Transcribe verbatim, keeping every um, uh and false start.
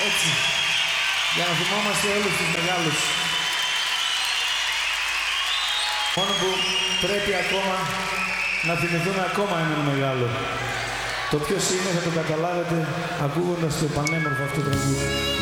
Έτσι. Για να θυμόμαστε όλους τους μεγάλους. Μόνο που πρέπει ακόμα να θυμηθούμε ακόμα έναν μεγάλο. Το ποιος είναι θα το καταλάβετε ακούγοντας το πανέμορφο αυτό το τραγούδι.